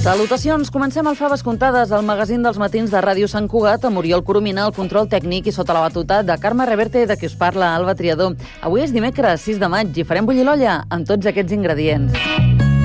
Salutacions, comencem el Faves Comptades, el magazín dels matins de Ràdio Sant Cugat, amb Oriol Coromina, el control tècnic i sota la batuta de Carme Reverte, de qui us parla, Alba Triador. Avui és dimecres, 6 de maig, i farem bullir l'olla amb tots aquests ingredients.